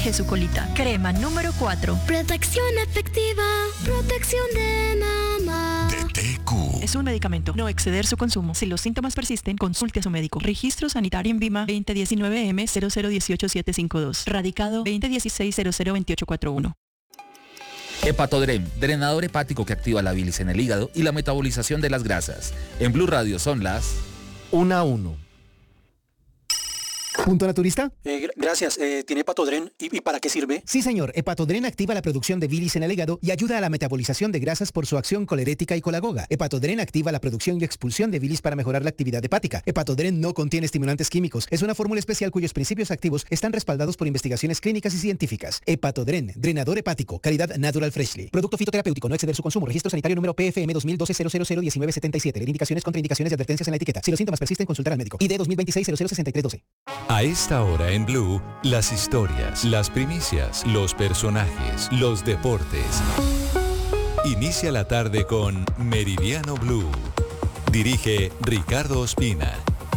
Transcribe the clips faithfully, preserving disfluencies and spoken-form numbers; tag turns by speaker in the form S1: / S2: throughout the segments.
S1: protege su colita. Crema número cuatro.
S2: Protección efectiva, protección de mamá.
S3: D T Q.
S1: Es un medicamento. No exceder su consumo. Si los síntomas persisten, consulte a su médico. Registro sanitario en Vima veinte diecinueve M cero cero dieciocho siete cinco dos. Radicado veinte dieciséis cero cero veintiocho cuarenta y uno.
S4: Hepatodren, drenador hepático que activa la bilis en el hígado y la metabolización de las grasas. En Blue Radio son las
S5: una a uno.
S6: ¿Punto naturista?
S7: Eh, gracias. Eh, ¿Tiene Hepatodren? ¿Y, ¿Y para qué sirve?
S6: Sí, señor. Hepatodren activa la producción de bilis en el hígado y ayuda a la metabolización de grasas por su acción colerética y colagoga. Hepatodren activa la producción y expulsión de bilis para mejorar la actividad hepática. Hepatodren no contiene estimulantes químicos. Es una fórmula especial cuyos principios activos están respaldados por investigaciones clínicas y científicas. Hepatodren, drenador hepático, calidad Natural Freshly. Producto fitoterapéutico, no exceder su consumo. Registro sanitario número P F M dos mil doce cero cero cero diecinueve setenta y siete. Leer indicaciones, contraindicaciones y advertencias en la etiqueta. Si los síntomas persisten, consultar al médico. I D dos mil veintiséis cero cero sesenta y tres doce.
S8: A esta hora en Blue, las historias, las primicias, los personajes, los deportes. Inicia la tarde con Meridiano Blue. Dirige Ricardo Ospina.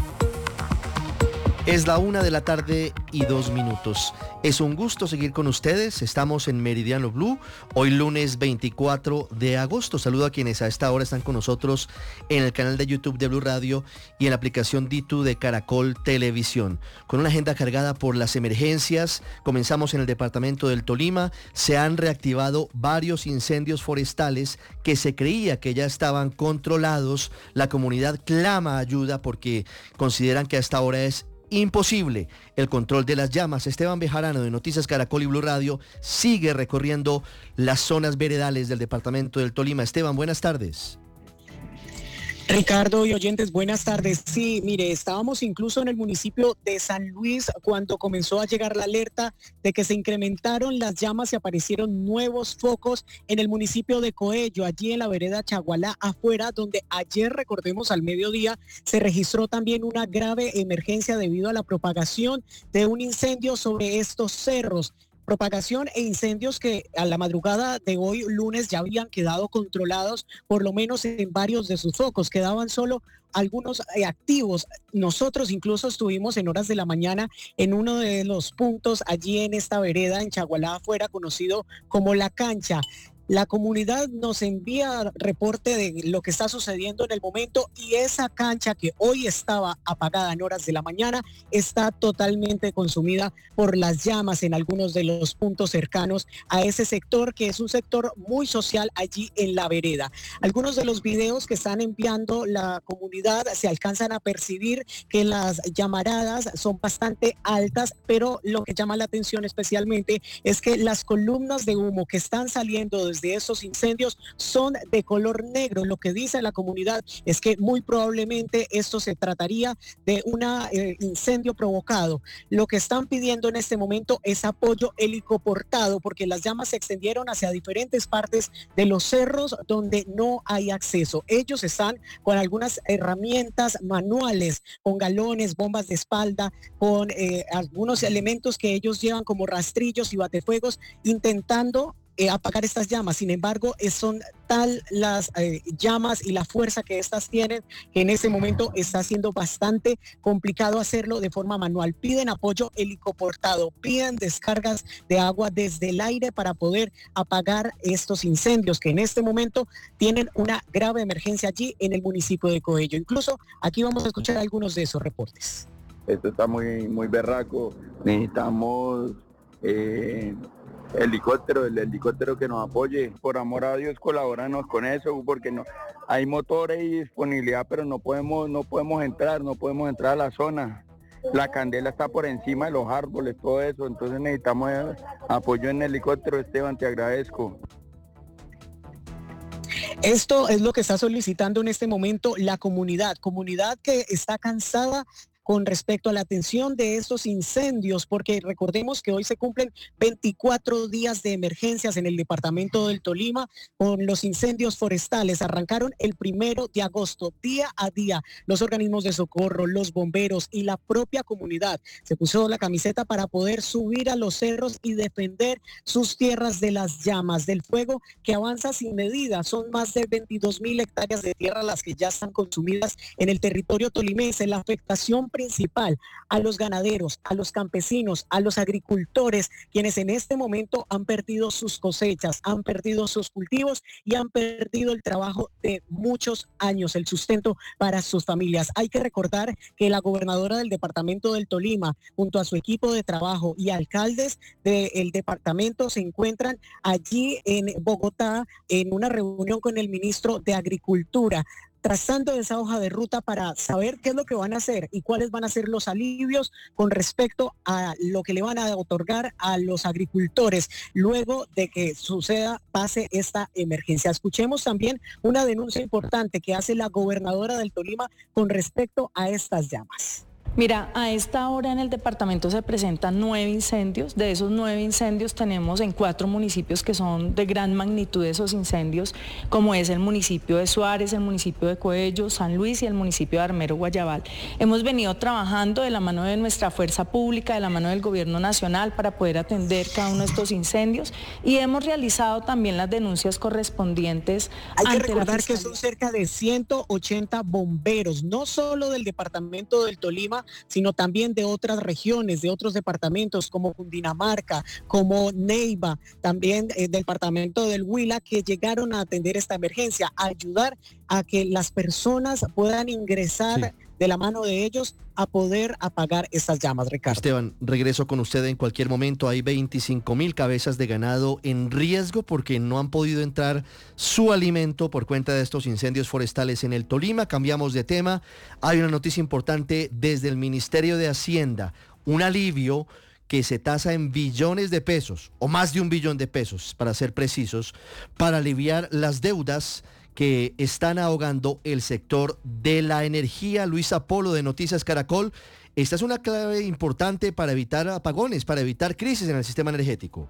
S5: Es la una de la tarde y dos minutos. Es un gusto seguir con ustedes. Estamos en Meridiano Blue, hoy lunes veinticuatro de agosto. Saludo a quienes a esta hora están con nosotros en el canal de YouTube de Blue Radio y en la aplicación D two de Caracol Televisión. Con una agenda cargada por las emergencias, comenzamos en el departamento del Tolima. Se han reactivado varios incendios forestales que se creía que ya estaban controlados. La comunidad clama ayuda porque consideran que a esta hora es imposible el control de las llamas. Esteban Bejarano de Noticias Caracol y Blue Radio sigue recorriendo las zonas veredales del departamento del Tolima. Esteban, buenas tardes.
S9: Ricardo y oyentes, buenas tardes. Sí, mire, estábamos incluso en el municipio de San Luis cuando comenzó a llegar la alerta de que se incrementaron las llamas y aparecieron nuevos focos en el municipio de Coello, allí en la vereda Chagualá afuera, donde ayer, recordemos, al mediodía se registró también una grave emergencia debido a la propagación de un incendio sobre estos cerros. Propagación e incendios que a la madrugada de hoy, lunes, ya habían quedado controlados, por lo menos en varios de sus focos. Quedaban solo algunos eh, activos. Nosotros incluso estuvimos en horas de la mañana en uno de los puntos allí en esta vereda, en Chagualá afuera, conocido como La Cancha. La comunidad nos envía reporte de lo que está sucediendo en el momento y esa cancha que hoy estaba apagada en horas de la mañana está totalmente consumida por las llamas en algunos de los puntos cercanos a ese sector, que es un sector muy social allí en la vereda. Algunos de los videos que están enviando la comunidad se alcanzan a percibir que las llamaradas son bastante altas, pero lo que llama la atención especialmente es que las columnas de humo que están saliendo desde de esos incendios son de color negro. Lo que dice la comunidad es que muy probablemente esto se trataría de un eh, incendio provocado. Lo que están pidiendo en este momento es apoyo helicoportado porque las llamas se extendieron hacia diferentes partes de los cerros donde no hay acceso. Ellos están con algunas herramientas manuales, con galones, bombas de espalda, con eh, algunos elementos que ellos llevan como rastrillos y batefuegos intentando Eh, apagar estas llamas. Sin embargo, es, son tal las eh, llamas y la fuerza que estas tienen que en este momento está siendo bastante complicado hacerlo de forma manual. Piden apoyo helicoportado, piden descargas de agua desde el aire para poder apagar estos incendios que en este momento tienen una grave emergencia allí en el municipio de Coello. Incluso aquí vamos a escuchar algunos de esos reportes.
S10: Esto está muy, muy berraco. Necesitamos eh, helicóptero, el helicóptero que nos apoye. Por amor a Dios, colabóranos con eso, porque no hay motores y disponibilidad, pero no podemos, no podemos entrar, no podemos entrar a la zona. La candela está por encima de los árboles, todo eso, entonces necesitamos apoyo en helicóptero. Esteban, te agradezco.
S9: Esto es lo que está solicitando en este momento la comunidad, comunidad que está cansada con respecto a la atención de estos incendios, porque recordemos que hoy se cumplen veinticuatro días de emergencias en el departamento del Tolima con los incendios forestales. Arrancaron el primero de agosto, día a día. Los organismos de socorro, los bomberos y la propia comunidad se puso la camiseta para poder subir a los cerros y defender sus tierras de las llamas, del fuego que avanza sin medida. Son más de veintidós mil hectáreas de tierra las que ya están consumidas en el territorio tolimense. La afectación principal a los ganaderos, a los campesinos, a los agricultores, quienes en este momento han perdido sus cosechas, han perdido sus cultivos y han perdido el trabajo de muchos años, el sustento para sus familias. Hay que recordar que la gobernadora del departamento del Tolima, junto a su equipo de trabajo y alcaldes del departamento, se encuentran allí en Bogotá en una reunión con el ministro de Agricultura, trazando esa hoja de ruta para saber qué es lo que van a hacer y cuáles van a ser los alivios con respecto a lo que le van a otorgar a los agricultores luego de que suceda, pase esta emergencia. Escuchemos también una denuncia importante que hace la gobernadora del Tolima con respecto a estas llamas.
S3: Mira, a esta hora en el departamento se presentan nueve incendios. De esos nueve incendios tenemos en cuatro municipios que son de gran magnitud esos incendios, como es el municipio de Suárez, el municipio de Coello, San Luis y el municipio de Armero, Guayabal. Hemos venido trabajando de la mano de nuestra fuerza pública, de la mano del gobierno nacional para poder atender cada uno de estos incendios y hemos realizado también las denuncias correspondientes.
S9: Hay que recordar que son cerca de ciento ochenta bomberos, no solo del departamento del Tolima, sino también de otras regiones, de otros departamentos como Cundinamarca, como Neiva, también eh, del departamento del Huila, que llegaron a atender esta emergencia, a ayudar a que las personas puedan ingresar sí. de la mano de ellos a poder apagar estas llamas, Ricardo.
S5: Esteban, regreso con usted en cualquier momento. Hay veinticinco mil cabezas de ganado en riesgo porque no han podido entrar su alimento por cuenta de estos incendios forestales en el Tolima. Cambiamos de tema. Hay una noticia importante desde el Ministerio de Hacienda. Un alivio que se tasa en billones de pesos, o más de un billón de pesos, para ser precisos, para aliviar las deudas que están ahogando el sector de la energía. Luisa Polo, de Noticias Caracol. Esta es una clave importante para evitar apagones, para evitar crisis en el sistema energético.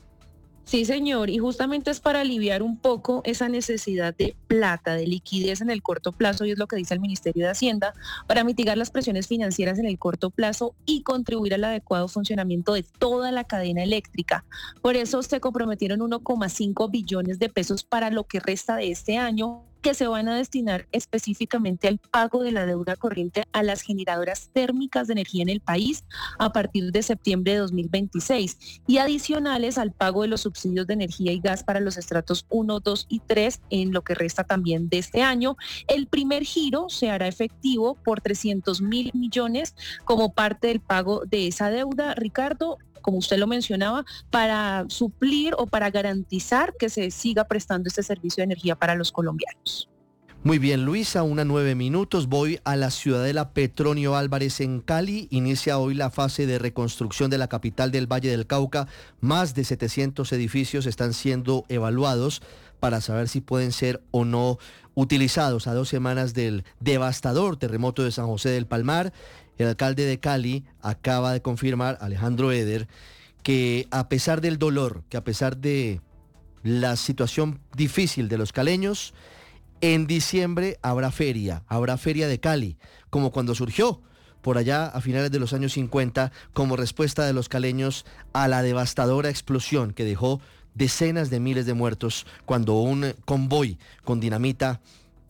S11: Sí, señor, y justamente es para aliviar un poco esa necesidad de plata, de liquidez en el corto plazo, y es lo que dice el Ministerio de Hacienda, para mitigar las presiones financieras en el corto plazo y contribuir al adecuado funcionamiento de toda la cadena eléctrica. Por eso se comprometieron uno coma cinco billones de pesos para lo que resta de este año, que se van a destinar específicamente al pago de la deuda corriente a las generadoras térmicas de energía en el país a partir de septiembre de dos mil veintiséis y adicionales al pago de los subsidios de energía y gas para los estratos uno, dos y tres en lo que resta también de este año. El primer giro se hará efectivo por trescientos mil millones como parte del pago de esa deuda, Ricardo, como usted lo mencionaba, para suplir o para garantizar que se siga prestando este servicio de energía para los colombianos.
S5: Muy bien, Luisa, una nueve minutos. Voy a la ciudadela Petronio Álvarez en Cali. Inicia hoy la fase de reconstrucción de la capital del Valle del Cauca. Más de setecientos edificios están siendo evaluados para saber si pueden ser o no utilizados a dos semanas del devastador terremoto de San José del Palmar. El alcalde de Cali acaba de confirmar, Alejandro Eder, que a pesar del dolor, que a pesar de la situación difícil de los caleños, en diciembre habrá feria, habrá feria de Cali, como cuando surgió por allá a finales de los años cincuenta, como respuesta de los caleños a la devastadora explosión que dejó decenas de miles de muertos cuando un convoy con dinamita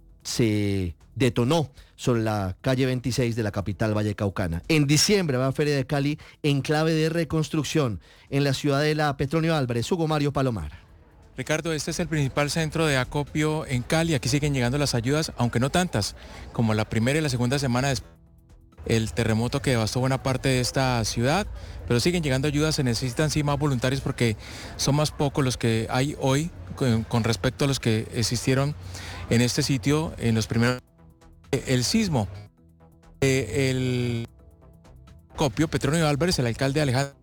S5: se detonó sobre la calle veintiséis de la capital vallecaucana. En diciembre va a Feria de Cali en clave de reconstrucción en la ciudadela Petronio Álvarez. Hugo Mario Palomar.
S12: Ricardo, este es el principal centro de acopio en Cali. Aquí siguen llegando las ayudas, aunque no tantas, como la primera y la segunda semana después del terremoto que devastó buena parte de esta ciudad, pero siguen llegando ayudas. Se necesitan sí más voluntarios porque son más pocos los que hay hoy con, con respecto a los que existieron en este sitio en los primeros. El sismo, eh, el acopio Petronio Álvarez, el alcalde Alejandro,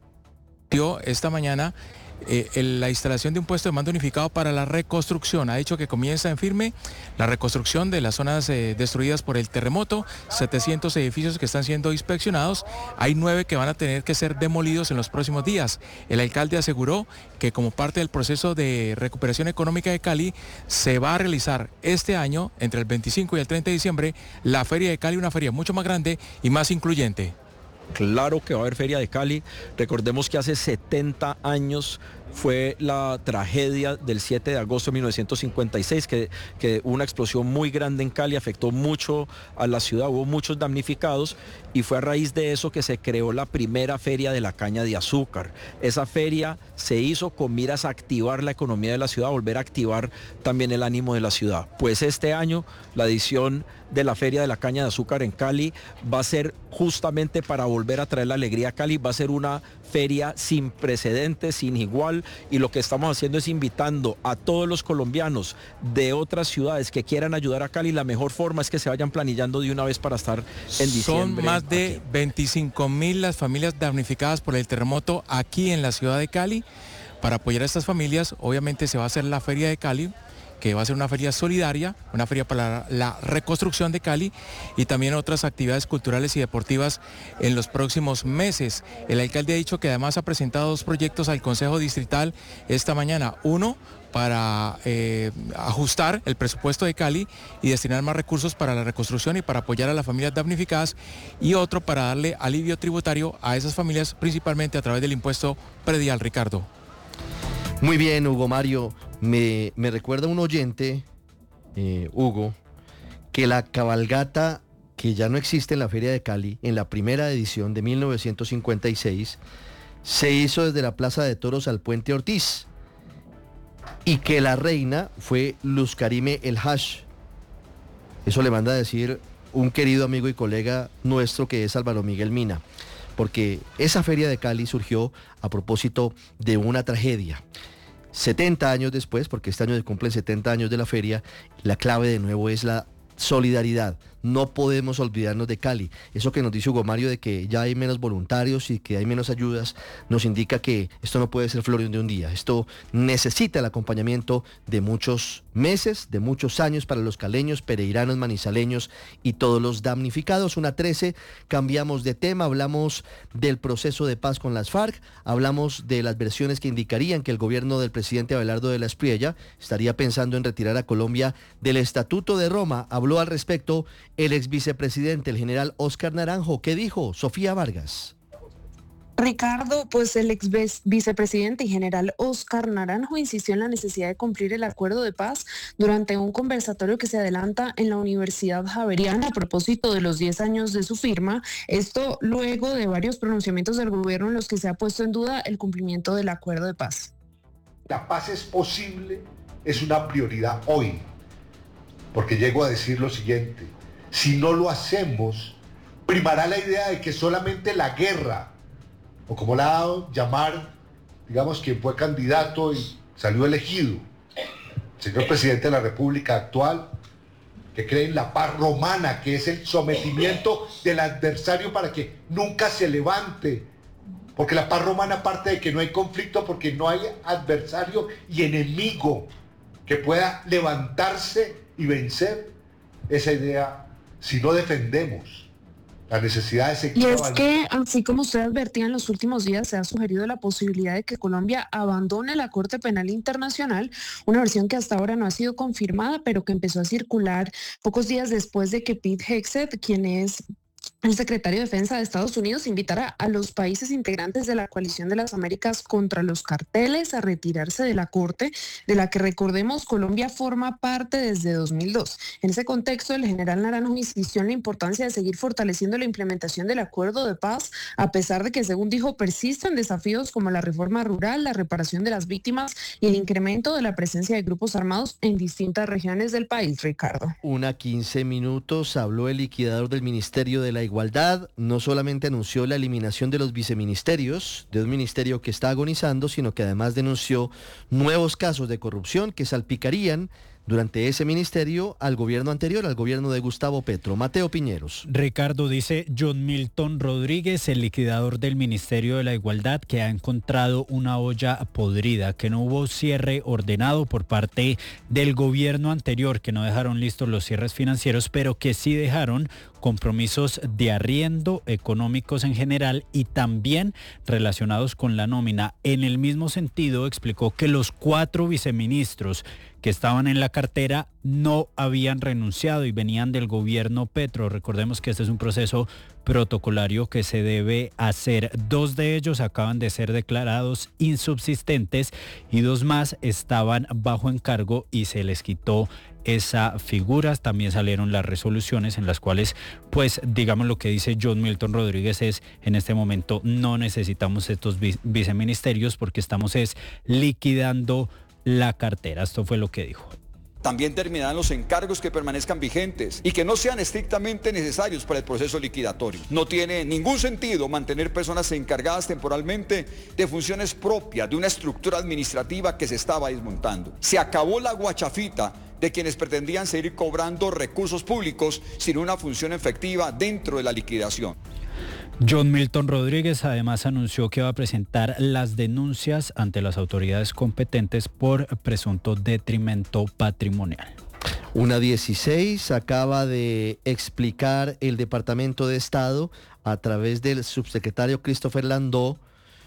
S12: dio esta mañana Eh, el, la instalación de un puesto de mando unificado para la reconstrucción. Ha dicho que comienza en firme la reconstrucción de las zonas eh, destruidas por el terremoto, setecientos edificios que están siendo inspeccionados, hay nueve que van a tener que ser demolidos en los próximos días. El alcalde aseguró que como parte del proceso de recuperación económica de Cali, se va a realizar este año, entre el veinticinco y el treinta de diciembre, la Feria de Cali, una feria mucho más grande y más incluyente.
S13: Claro que va a haber Feria de Cali. Recordemos que hace setenta años fue la tragedia del siete de agosto de mil novecientos cincuenta y seis, que, que una explosión muy grande en Cali afectó mucho a la ciudad, hubo muchos damnificados, y fue a raíz de eso que se creó la primera feria de la caña de azúcar. Esa feria se hizo con miras a activar la economía de la ciudad, volver a activar también el ánimo de la ciudad. Pues este año la edición de la Feria de la Caña de Azúcar en Cali va a ser justamente para volver a traer la alegría a Cali, va a ser una feria sin precedentes, sin igual, y lo que estamos haciendo es invitando a todos los colombianos de otras ciudades que quieran ayudar a Cali. La mejor forma es que se vayan planillando de una vez para estar en diciembre.
S12: Son más de aquí. veinticinco mil las familias damnificadas por el terremoto aquí en la ciudad de Cali. Para apoyar a estas familias, obviamente se va a hacer la Feria de Cali, que va a ser una feria solidaria, una feria para la reconstrucción de Cali, y también otras actividades culturales y deportivas en los próximos meses. El alcalde ha dicho que además ha presentado dos proyectos al Consejo Distrital esta mañana. Uno para eh, ajustar el presupuesto de Cali y destinar más recursos para la reconstrucción y para apoyar a las familias damnificadas, y otro para darle alivio tributario a esas familias, principalmente a través del impuesto predial. Ricardo.
S5: Muy bien, Hugo Mario. Me, me recuerda un oyente, eh, Hugo, que la cabalgata que ya no existe en la Feria de Cali, en la primera edición de mil novecientos cincuenta y seis, se hizo desde la Plaza de Toros al Puente Ortiz, y que la reina fue Luz Karime El Hash. Eso le manda a decir un querido amigo y colega nuestro que es Álvaro Miguel Mina, porque esa Feria de Cali surgió a propósito de una tragedia. setenta años después, porque este año se cumplen setenta años de la feria, la clave de nuevo es la solidaridad. No podemos olvidarnos de Cali. Eso que nos dice Hugo Mario de que ya hay menos voluntarios y que hay menos ayudas, nos indica que esto no puede ser flor de un día. Esto necesita el acompañamiento de muchos meses, de muchos años para los caleños, pereiranos, manizaleños y todos los damnificados. Una trece, cambiamos de tema, hablamos del proceso de paz con las FARC, hablamos de las versiones que indicarían que el gobierno del presidente Abelardo de la Espriella estaría pensando en retirar a Colombia del Estatuto de Roma. Habló al respecto el ex vicepresidente, el general Óscar Naranjo. ¿Qué dijo? Sofía Vargas.
S11: Ricardo, pues el ex vicepresidente y general Óscar Naranjo insistió en la necesidad de cumplir el acuerdo de paz durante un conversatorio que se adelanta en la Universidad Javeriana a propósito de los diez años de su firma. Esto luego de varios pronunciamientos del gobierno en los que se ha puesto en duda el cumplimiento del acuerdo de paz.
S14: La paz es posible, es una prioridad hoy, porque llego a decir lo siguiente: si no lo hacemos, primará la idea de que solamente la guerra, o como la ha dado llamar, digamos, quien fue candidato y salió elegido, el señor presidente de la República actual, que cree en la paz romana, que es el sometimiento del adversario para que nunca se levante, porque la paz romana parte de que no hay conflicto, porque no hay adversario y enemigo que pueda levantarse y vencer esa idea. Si no defendemos la necesidad de seguir
S11: Y es
S14: avanzando.
S11: que, así como usted advertía en los últimos días, se ha sugerido la posibilidad de que Colombia abandone la Corte Penal Internacional, una versión que hasta ahora no ha sido confirmada, pero que empezó a circular pocos días después de que Pete Hegseth, quien es el secretario de Defensa de Estados Unidos, invitará a los países integrantes de la Coalición de las Américas contra los carteles a retirarse de la Corte, de la que, recordemos, Colombia forma parte desde dos mil dos. En ese contexto, el general Naranjo insistió en la importancia de seguir fortaleciendo la implementación del acuerdo de paz, a pesar de que, según dijo, persisten desafíos como la reforma rural, la reparación de las víctimas y el incremento de la presencia de grupos armados en distintas regiones del país. Ricardo.
S5: Una quince minutos, habló el liquidador del Ministerio de la Igualdad. No solamente anunció la eliminación de los viceministerios, de un ministerio que está agonizando, sino que además denunció nuevos casos de corrupción que salpicarían durante ese ministerio al gobierno anterior, al gobierno de Gustavo Petro. Mateo Piñeros.
S15: Ricardo, dice John Milton Rodríguez, el liquidador del Ministerio de la Igualdad, que ha encontrado una olla podrida, que no hubo cierre ordenado por parte del gobierno anterior, que no dejaron listos los cierres financieros, pero que sí dejaron compromisos de arriendo, económicos en general y también relacionados con la nómina. En el mismo sentido, explicó que los cuatro viceministros que estaban en la cartera no habían renunciado y venían del gobierno Petro. Recordemos que este es un proceso protocolario que se debe hacer. Dos de ellos acaban de ser declarados insubsistentes y dos más estaban bajo encargo y se les quitó esa figura. También salieron las resoluciones en las cuales, pues, digamos lo que dice John Milton Rodríguez es, en este momento no necesitamos estos viceministerios porque estamos es liquidando la cartera. Esto fue lo que dijo.
S16: También terminarán los encargos que permanezcan vigentes y que no sean estrictamente necesarios para el proceso liquidatorio. No tiene ningún sentido mantener personas encargadas temporalmente de funciones propias de una estructura administrativa que se estaba desmontando. Se acabó la guachafita de quienes pretendían seguir cobrando recursos públicos sin una función efectiva dentro de la liquidación.
S15: John Milton Rodríguez además anunció que va a presentar las denuncias ante las autoridades competentes por presunto detrimento patrimonial.
S5: Una dieciséis acaba de explicar el Departamento de Estado a través del subsecretario Christopher Landó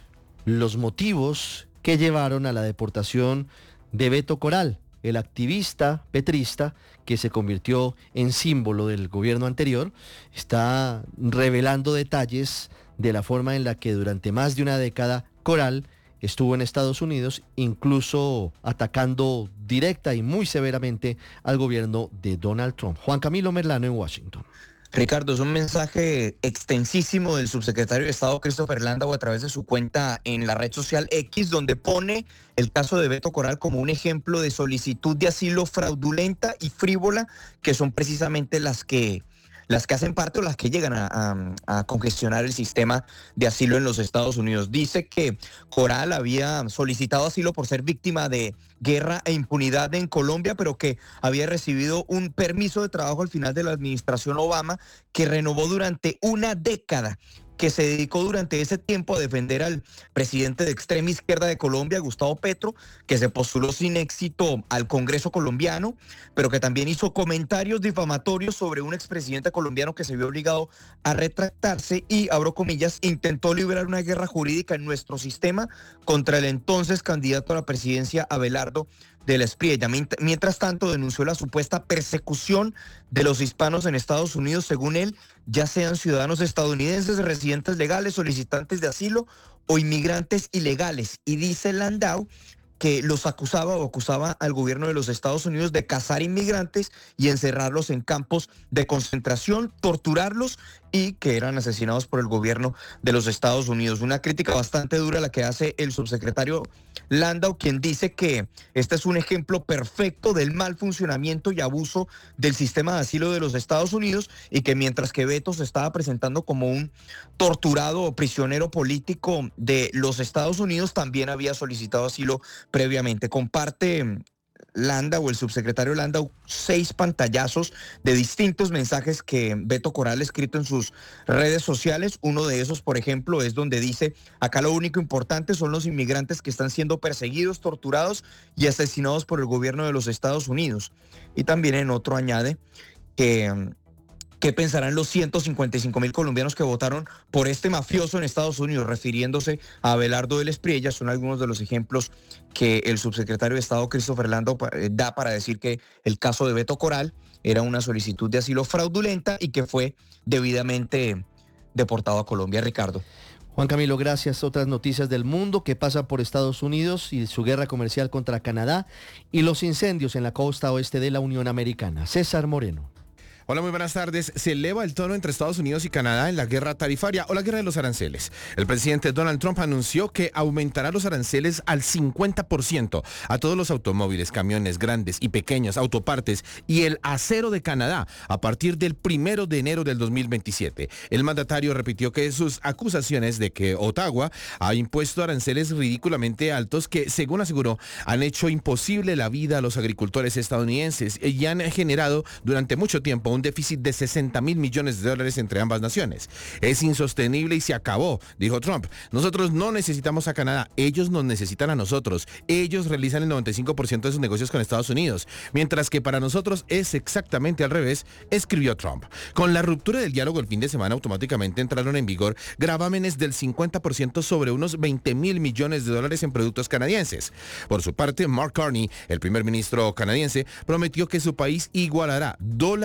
S5: los motivos que llevaron a la deportación de Beto Coral, el activista petrista que se convirtió en símbolo del gobierno anterior. Está revelando detalles de la forma en la que durante más de una década Coral estuvo en Estados Unidos, incluso atacando directa y muy severamente al gobierno de Donald Trump. Juan Camilo Merlano en Washington.
S17: Ricardo, es un mensaje extensísimo del subsecretario de Estado Christopher Landau a través de su cuenta en la red social X, donde pone el caso de Beto Coral como un ejemplo de solicitud de asilo fraudulenta y frívola, que son precisamente las que las que hacen parte o las que llegan a, a, a congestionar el sistema de asilo en los Estados Unidos. Dice que Coral había solicitado asilo por ser víctima de guerra e impunidad en Colombia, pero que había recibido un permiso de trabajo al final de la administración Obama, que renovó durante una década, que se dedicó durante ese tiempo a defender al presidente de extrema izquierda de Colombia, Gustavo Petro, que se postuló sin éxito al Congreso colombiano, pero que también hizo comentarios difamatorios sobre un expresidente colombiano que se vio obligado a retractarse y, abro comillas, intentó librar una guerra jurídica en nuestro sistema contra el entonces candidato a la presidencia, Abelardo de la Espriella. Mientras tanto, denunció la supuesta persecución de los hispanos en Estados Unidos, según él, ya sean ciudadanos estadounidenses, residentes legales, solicitantes de asilo o inmigrantes ilegales. Y dice Landau que los acusaba o acusaba al gobierno de los Estados Unidos de cazar inmigrantes y encerrarlos en campos de concentración, torturarlos y que eran asesinados por el gobierno de los Estados Unidos. Una crítica bastante dura la que hace el subsecretario Landau, quien dice que este es un ejemplo perfecto del mal funcionamiento y abuso del sistema de asilo de los Estados Unidos y que mientras que Beto se estaba presentando como un torturado o prisionero político de los Estados Unidos, también había solicitado asilo previamente. Comparte Landau, el subsecretario Landau, seis pantallazos de distintos mensajes que Beto Coral ha escrito en sus redes sociales. Uno de esos, por ejemplo, es donde dice: acá lo único importante son los inmigrantes que están siendo perseguidos, torturados y asesinados por el gobierno de los Estados Unidos. Y también en otro añade que ¿qué pensarán los ciento cincuenta y cinco mil colombianos que votaron por este mafioso en Estados Unidos? Refiriéndose a Abelardo de la Espriella. Son algunos de los ejemplos que el subsecretario de Estado Christopher Landau da para decir que el caso de Beto Coral era una solicitud de asilo fraudulenta y que fue debidamente deportado a Colombia. Ricardo.
S5: Juan Camilo, gracias. Otras noticias del mundo que pasan por Estados Unidos y su guerra comercial contra Canadá y los incendios en la costa oeste de la Unión Americana. César Moreno.
S18: Hola, muy buenas tardes. Se eleva el tono entre Estados Unidos y Canadá en la guerra tarifaria o la guerra de los aranceles. El presidente Donald Trump anunció que aumentará los aranceles al cincuenta por ciento a todos los automóviles, camiones grandes y pequeños, autopartes y el acero de Canadá a partir del primero de enero del dos mil veintisiete. El mandatario repitió que sus acusaciones de que Ottawa ha impuesto aranceles ridículamente altos que, según aseguró, han hecho imposible la vida a los agricultores estadounidenses y han generado durante mucho tiempo un un déficit de sesenta mil millones de dólares entre ambas naciones. Es insostenible y se acabó, dijo Trump. Nosotros no necesitamos a Canadá, ellos nos necesitan a nosotros. Ellos realizan el noventa y cinco por ciento de sus negocios con Estados Unidos, mientras que para nosotros es exactamente al revés, escribió Trump. Con la ruptura del diálogo el fin de semana, automáticamente entraron en vigor gravámenes del cincuenta por ciento sobre unos veinte mil millones de dólares en productos canadienses. Por su parte, Mark Carney, el primer ministro canadiense, prometió que su país igualará dólar por dólar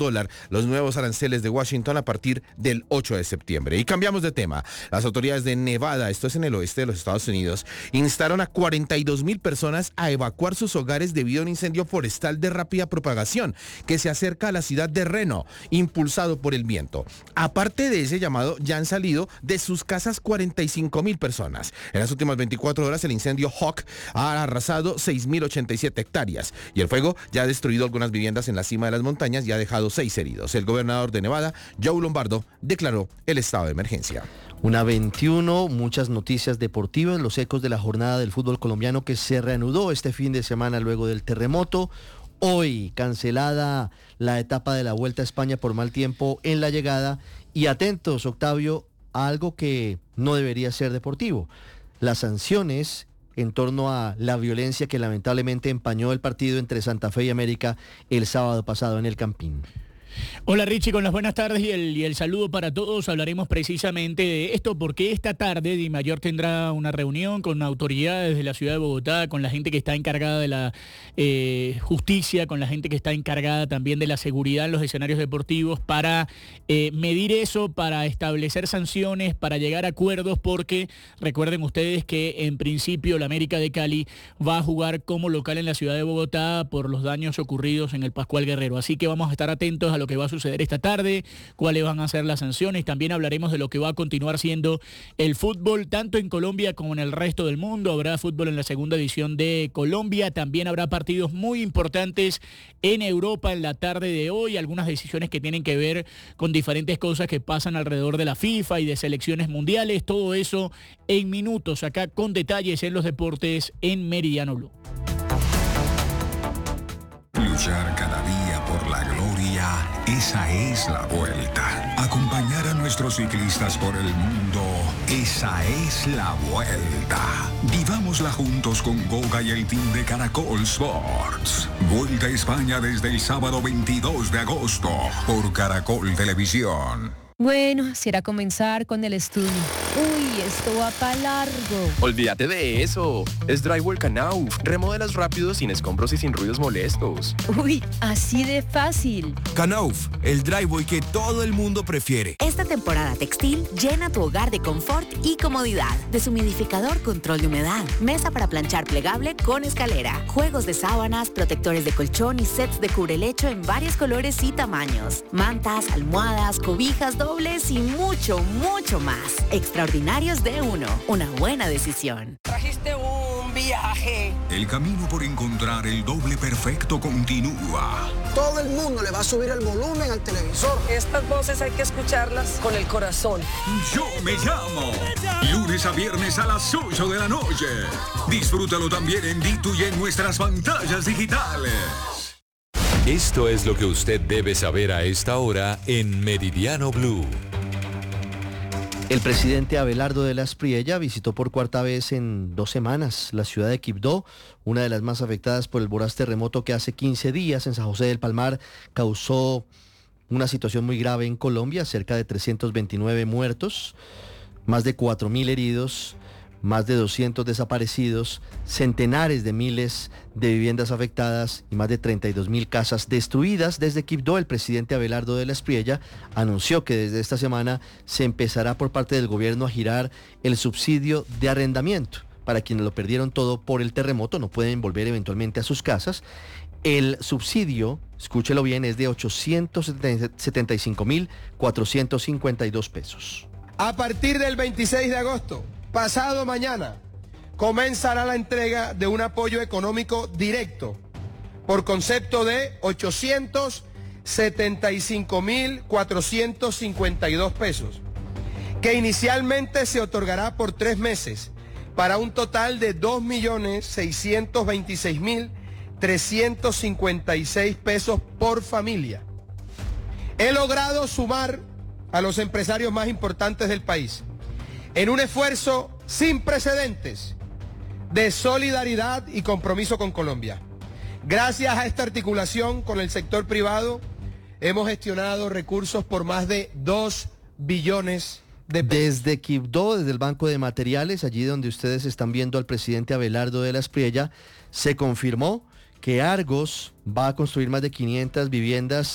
S18: dólar los nuevos aranceles de Washington a partir del ocho de septiembre. Y cambiamos de tema. Las autoridades de Nevada, esto es en el oeste de los Estados Unidos, instaron a cuarenta y dos mil personas a evacuar sus hogares debido a un incendio forestal de rápida propagación que se acerca a la ciudad de Reno, impulsado por el viento. Aparte de ese llamado, ya han salido de sus casas cuarenta y cinco mil personas. En las últimas veinticuatro horas, el incendio Hawk ha arrasado seis mil ochenta y siete hectáreas y el fuego ya ha destruido algunas viviendas en la cima de las montañas y ha dejado seis heridos. El gobernador de Nevada, Joe Lombardo, declaró el estado de emergencia.
S5: Una veintiuno, muchas noticias deportivas, los ecos de la jornada del fútbol colombiano que se reanudó este fin de semana luego del terremoto. Hoy cancelada la etapa de la Vuelta a España por mal tiempo en la llegada. Y atentos, Octavio, a algo que no debería ser deportivo. Las sanciones en torno a la violencia que lamentablemente empañó el partido entre Santa Fe y América el sábado pasado en el Campín.
S19: Hola Richie, con las buenas tardes y el, y el saludo para todos. Hablaremos precisamente de esto porque esta tarde DIMAYOR tendrá una reunión con autoridades de la ciudad de Bogotá, con la gente que está encargada de la eh, justicia, con la gente que está encargada también de la seguridad en los escenarios deportivos para eh, medir eso, para establecer sanciones, para llegar a acuerdos, porque recuerden ustedes que en principio la América de Cali va a jugar como local en la ciudad de Bogotá por los daños ocurridos en el Pascual Guerrero. Así que vamos a estar atentos a lo que va a suceder esta tarde, cuáles van a ser las sanciones. También hablaremos de lo que va a continuar siendo el fútbol, tanto en Colombia como en el resto del mundo. Habrá fútbol en la segunda edición de Colombia, también habrá partidos muy importantes en Europa en la tarde de hoy, algunas decisiones que tienen que ver con diferentes cosas que pasan alrededor de la FIFA y de selecciones mundiales, todo eso en minutos, acá con detalles en los deportes en Meridiano Blue.
S20: Luchar cada día por la gloria, esa es la vuelta. Acompañar a nuestros ciclistas por el mundo, esa es la vuelta. Vivámosla juntos con Goga y el team de Caracol Sports. Vuelta a España desde el sábado veintidós de agosto por Caracol Televisión.
S21: Bueno, será comenzar con el estudio. Uy, esto va para largo.
S22: Olvídate de eso. Es Drywall Knauf. Remodelas rápido, sin escombros y sin ruidos molestos.
S21: Uy, así de fácil.
S23: Knauf, el drywall que todo el mundo prefiere.
S24: Esta temporada textil llena tu hogar de confort y comodidad. Deshumidificador, control de humedad, mesa para planchar plegable con escalera, juegos de sábanas, protectores de colchón y sets de cubrelecho en varios colores y tamaños, mantas, almohadas, cobijas, dobles y mucho, mucho más. Extraordinarios de uno. Una buena decisión.
S25: Trajiste un viaje.
S20: El camino por encontrar el doble perfecto continúa.
S25: Todo el mundo le va a subir el volumen al televisor. Estas voces hay que escucharlas con el corazón.
S20: Yo me llamo. Lunes a viernes a las ocho de la noche. Disfrútalo también en D two y en nuestras pantallas digitales.
S8: Esto es lo que usted debe saber a esta hora en Meridiano Blue.
S5: El presidente Abelardo de la Espriella visitó por cuarta vez en dos semanas la ciudad de Quibdó, una de las más afectadas por el voraz terremoto que hace quince días en San José del Palmar causó una situación muy grave en Colombia, cerca de trescientos veintinueve muertos, más de cuatro mil heridos, más de doscientos desaparecidos, centenares de miles de viviendas afectadas y más de treinta y dos mil casas destruidas. Desde Quibdó, el presidente Abelardo de la Espriella anunció que desde esta semana se empezará por parte del gobierno a girar el subsidio de arrendamiento para quienes lo perdieron todo por el terremoto, no pueden volver eventualmente a sus casas. El subsidio, escúchelo bien, es de ochocientos setenta y cinco mil cuatrocientos cincuenta y dos pesos.
S26: A partir del veintiséis de agosto, pasado mañana, comenzará la entrega de un apoyo económico directo por concepto de ochocientos setenta y cinco mil cuatrocientos cincuenta y dos pesos, que inicialmente se otorgará por tres meses para un total de dos millones seiscientos veintiséis mil trescientos cincuenta y seis pesos por familia. He logrado sumar a los empresarios más importantes del país en un esfuerzo sin precedentes de solidaridad y compromiso con Colombia. Gracias a esta articulación con el sector privado, hemos gestionado recursos por más de dos billones de pesos.
S5: Desde Quibdó, desde el Banco de Materiales, allí donde ustedes están viendo al presidente Abelardo de la Espriella, se confirmó que Argos va a construir más de quinientas viviendas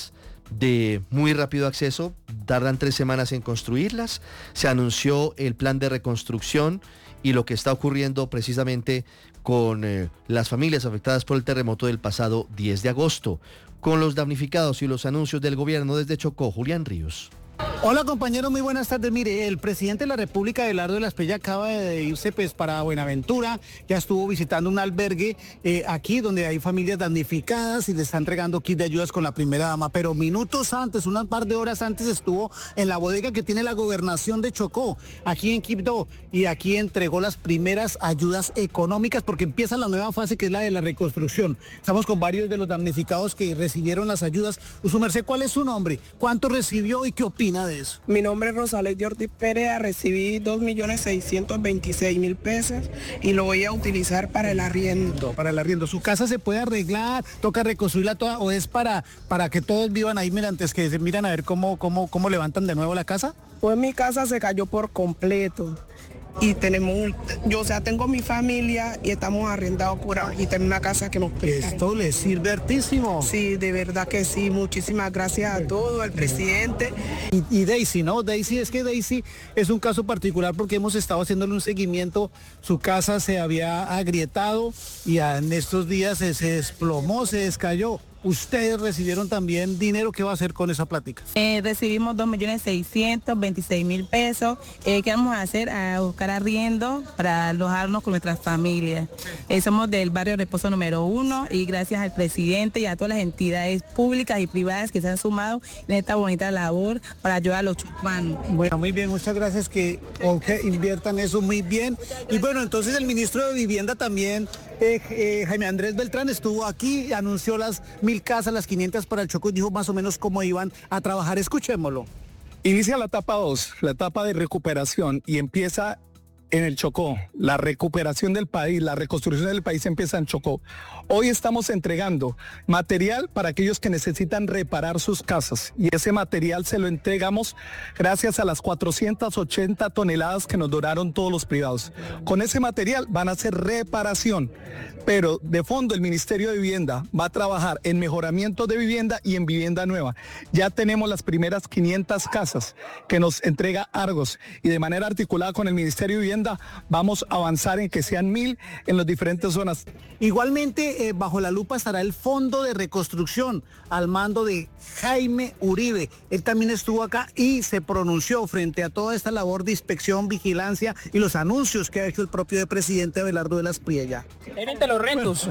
S5: de muy rápido acceso, tardan tres semanas en construirlas. Se anunció el plan de reconstrucción y lo que está ocurriendo precisamente con eh, las familias afectadas por el terremoto del pasado diez de agosto. Con los damnificados y los anuncios del gobierno desde Chocó, Julián Ríos.
S1: Hola compañeros, muy buenas tardes. Mire, el presidente de la República, Abelardo de la Espriella, acaba de irse pues para Buenaventura. Ya estuvo visitando un albergue eh, aquí donde hay familias damnificadas y le están entregando kit de ayudas con la primera dama. Pero minutos antes, unas par de horas antes, estuvo en la bodega que tiene la gobernación de Chocó, aquí en Quibdó, y aquí entregó las primeras ayudas económicas porque empieza la nueva fase que es la de la reconstrucción. Estamos con varios de los damnificados que recibieron las ayudas. Su merced, ¿cuál es su nombre? ¿Cuánto recibió y qué opina de eso?
S2: Mi nombre es Rosales de Ortiz Perea, recibí dos millones seiscientos veintiséis mil pesos y lo voy a utilizar para el arriendo.
S1: Para el arriendo. ¿Su casa se puede arreglar? ¿Toca reconstruirla toda o es para, para que todos vivan ahí mira, antes que se miran a ver cómo, cómo, cómo levantan de nuevo la casa?
S2: Pues mi casa se cayó por completo. Y tenemos, yo o sea, tengo mi familia y estamos arrendados por aquí, tenemos una casa que nos presta.
S1: Esto le sirve hartísimo.
S2: Sí, de verdad que sí, muchísimas gracias a todos, al presidente.
S1: Y, y Daisy, ¿no? Daisy, es que Daisy es un caso particular porque hemos estado haciéndole un seguimiento, su casa se había agrietado y en estos días se, se desplomó, se descayó. ¿Ustedes recibieron también dinero? ¿Qué va a hacer con esa plática?
S2: Eh, recibimos dos millones seiscientos veintiséis mil pesos. Eh, ¿Qué vamos a hacer? A buscar arriendo para alojarnos con nuestras familias. Eh, somos del barrio Reposo número uno y gracias al presidente y a todas las entidades públicas y privadas que se han sumado en esta bonita labor para ayudar a los chupanos.
S1: Bueno, muy bien, muchas gracias que, que inviertan eso muy bien. Y bueno, entonces el ministro de Vivienda también, eh, eh, Jaime Andrés Beltrán, estuvo aquí, anunció las mil casas, las quinientas para el Chocó, y dijo más o menos cómo iban a trabajar. Escuchémoslo.
S4: Inicia la etapa dos, la etapa de recuperación, y empieza en el Chocó. La recuperación del país, la reconstrucción del país empieza en Chocó. Hoy estamos entregando material para aquellos que necesitan reparar sus casas y ese material se lo entregamos gracias a las cuatrocientas ochenta toneladas que nos donaron todos los privados. Con ese material van a hacer reparación, pero de fondo el Ministerio de Vivienda va a trabajar en mejoramiento de vivienda y en vivienda nueva. Ya tenemos las primeras quinientas casas que nos entrega Argos y de manera articulada con el Ministerio de Vivienda vamos a avanzar en que sean mil en las diferentes zonas.
S1: Igualmente, eh, bajo la lupa estará el Fondo de Reconstrucción al mando de Jaime Uribe. Él también estuvo acá y se pronunció frente a toda esta labor de inspección, vigilancia y los anuncios que ha hecho el propio presidente Abelardo de la Espriella.
S2: Gerente, los rentos.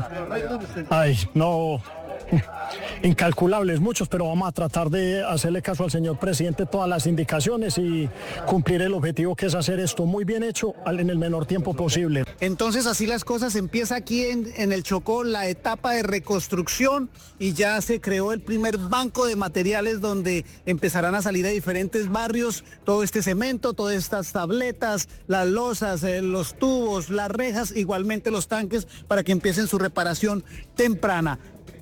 S6: Ay, no... incalculables, muchos, pero vamos a tratar de hacerle caso al señor presidente todas las indicaciones y cumplir el objetivo que es hacer esto muy bien hecho en el menor tiempo posible.
S1: Entonces así las cosas, empieza aquí en, en el Chocó la etapa de reconstrucción y ya se creó el primer banco de materiales donde empezarán a salir a diferentes barrios todo este cemento, todas estas tabletas, las losas, eh, los tubos, las rejas, igualmente los tanques para que empiecen su reparación temprana.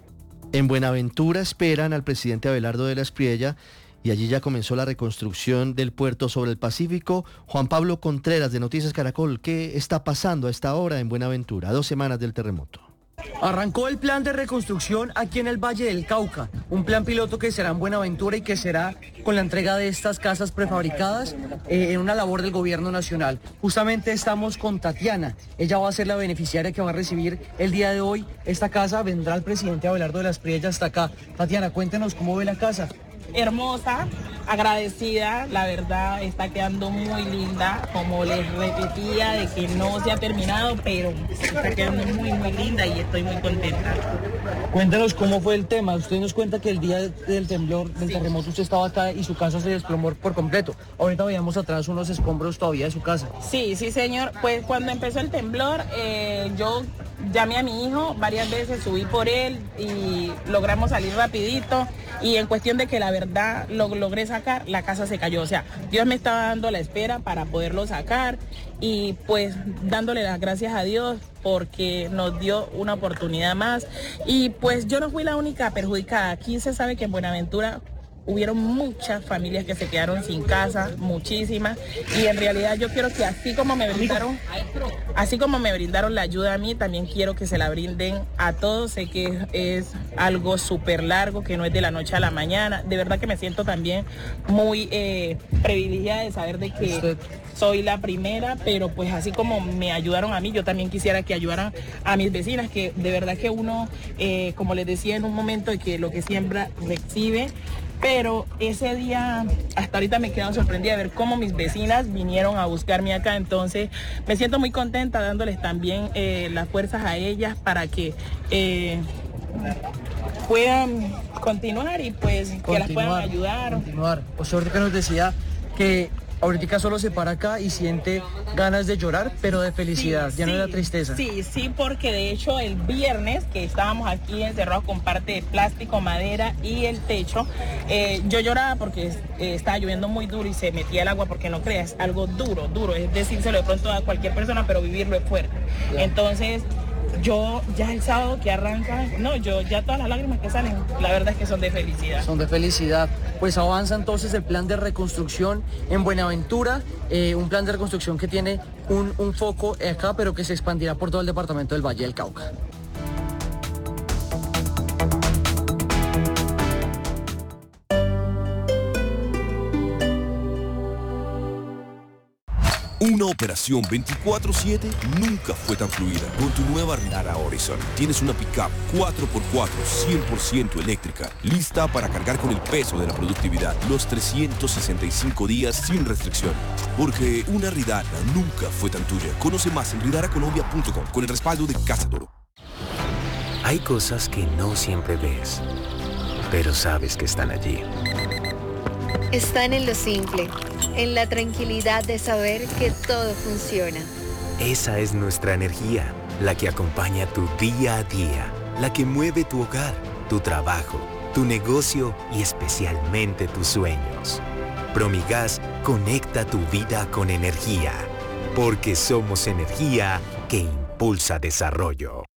S5: En Buenaventura esperan al presidente Abelardo de la Espriella y allí ya comenzó la reconstrucción del puerto sobre el Pacífico. Juan Pablo Contreras de Noticias Caracol, ¿qué está pasando a esta hora en Buenaventura, a dos semanas del terremoto?
S7: Arrancó el plan de reconstrucción aquí en el Valle del Cauca, un plan piloto que será en Buenaventura y que será con la entrega de estas casas prefabricadas eh, en una labor del gobierno nacional. Justamente estamos con Tatiana, ella va a ser la beneficiaria que va a recibir el día de hoy esta casa. Vendrá el presidente Abelardo de la Espriella hasta acá. Tatiana, cuéntenos cómo ve la casa.
S10: Hermosa, agradecida, la verdad está quedando muy linda, como les repetía de que no se ha terminado, pero está quedando muy muy linda y estoy muy contenta.
S7: Cuéntanos cómo fue el tema. Usted nos cuenta que el día del temblor, del sí. terremoto, usted estaba acá y su casa se desplomó por completo. Ahorita veíamos atrás unos escombros todavía de su casa.
S10: Sí, sí señor, pues cuando empezó el temblor eh, yo llamé a mi hijo varias veces, subí por él y logramos salir rapidito y en cuestión de que la verdad lo logré sacar, la casa se cayó. O sea, Dios me estaba dando la espera para poderlo sacar y pues dándole las gracias a Dios porque nos dio una oportunidad más y pues yo no fui la única perjudicada. Aquí se sabe que en Buenaventura hubieron muchas familias que se quedaron sin casa, muchísimas, y en realidad yo quiero que así como me brindaron, así como me brindaron la ayuda a mí, también quiero que se la brinden a todos. Sé que es, es algo súper largo, que no es de la noche a la mañana. De verdad que me siento también muy eh, privilegiada de saber de que soy la primera, pero pues así como me ayudaron a mí, yo también quisiera que ayudaran a mis vecinas, que de verdad que uno, eh, como les decía en un momento, de que lo que siembra recibe. Pero ese día, hasta ahorita me he quedado sorprendida de ver cómo mis vecinas vinieron a buscarme acá. Entonces me siento muy contenta dándoles también eh, las fuerzas a ellas para que eh, puedan continuar y pues continuar, que las puedan ayudar.
S7: Continuar. Pues ahorita nos decía que ahorita solo se para acá y siente ganas de llorar, pero de felicidad,
S10: sí,
S7: ya
S10: sí,
S7: no era tristeza.
S10: Sí, sí, porque de hecho el viernes que estábamos aquí encerrados con parte de plástico, madera y el techo, eh, yo lloraba porque eh, estaba lloviendo muy duro y se metía el agua, porque no creas, algo duro, duro, es decírselo de pronto a cualquier persona, pero vivirlo es fuerte. Yeah. Entonces, yo ya el sábado que arranca, no, yo ya todas las lágrimas que salen, la verdad es que son de felicidad.
S7: Son de felicidad. Pues avanza entonces el plan de reconstrucción en Buenaventura, eh, un plan de reconstrucción que tiene un, un foco acá, pero que se expandirá por todo el departamento del Valle del Cauca.
S23: Una operación veinticuatro siete nunca fue tan fluida. Con tu nueva Ridara Horizon tienes una pickup cuatro por cuatro cien por ciento eléctrica, lista para cargar con el peso de la productividad los trescientos sesenta y cinco días sin restricción. Porque una Ridara nunca fue tan tuya. Conoce más en ridara colombia punto com con el respaldo de Casa Toro.
S3: Hay cosas que no siempre ves, pero sabes que están allí.
S9: Están en lo simple, en la tranquilidad de saber que todo funciona.
S3: Esa es nuestra energía, la que acompaña tu día a día, la que mueve tu hogar, tu trabajo, tu negocio y especialmente tus sueños. Promigas conecta tu vida con energía, porque somos energía que impulsa desarrollo.